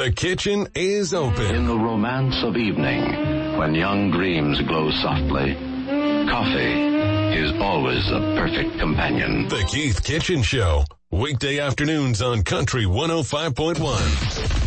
The kitchen is open. In the romance of evening, when young dreams glow softly, coffee is always a perfect companion. The Keith Kitchen Show, weekday afternoons on Country 105.1.